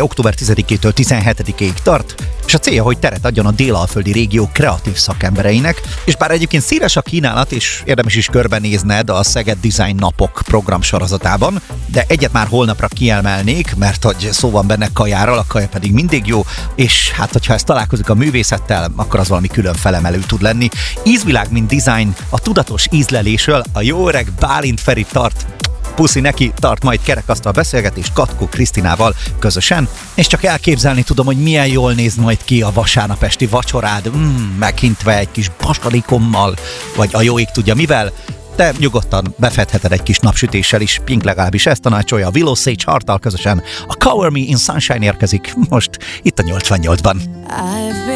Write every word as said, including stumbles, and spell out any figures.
október tizedikétől tizenhetedikéig tart, és a célja, hogy teret adjon a délalföldi régió kreatív szakembereinek, és bár egyébként széles a kínálat, és érdemes is körbenézned a Szeged Design Napok program sorozatában, de egyet már holnapra kiemelnék, mert hogy szó van benne kajáról, a kaja pedig mindig jó, és hát hogyha ez találkozik a művészettel, akkor az valami külön felemelő tud lenni. Ízvilág, mint design, a tudatos ízlelésről a jó öreg Bálint Feri tart. Puszi neki, tart majd kerekasztal beszélgetést Katkó Krisztinával közösen, és csak elképzelni tudom, hogy milyen jól néz majd ki a vasárnap esti vacsorád, mm, meghintve egy kis basalikommal, vagy a jó ég tudja mivel, de nyugodtan befedheted egy kis napsütéssel is, Pink legalábbis ezt tanácsolja, a Willow Sage Heart-tal közösen. A Cover Me in Sunshine érkezik most itt a nyolcvannyolcban.